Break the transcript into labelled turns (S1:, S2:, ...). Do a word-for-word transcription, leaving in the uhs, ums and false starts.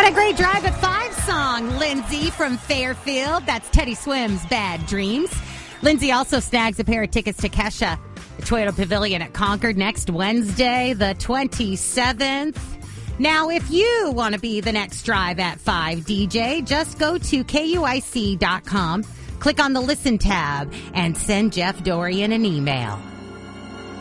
S1: What a great Drive at Five song, Lindsay from Fairfield. That's Teddy Swim's Bad Dreams. Lindsay also snags a pair of tickets to Kesha, the Toyota Pavilion at Concord next Wednesday, the twenty-seventh. Now, if you want to be the next Drive at Five D J, just go to K U I C dot com, click on the Listen tab, and send Jeff Dorian an email.